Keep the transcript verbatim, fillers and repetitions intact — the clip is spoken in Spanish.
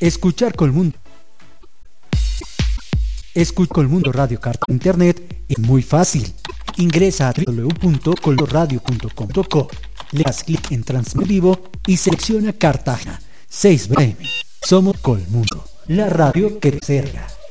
Escuchar Colmundo. Escucha Colmundo Radio Carta Internet es muy fácil. Ingresa a doble u doble u doble u punto colorradio punto com punto co, le das clic en Transmitir Vivo y selecciona Cartagena seis B M. Somos Colmundo, la radio que te cerca.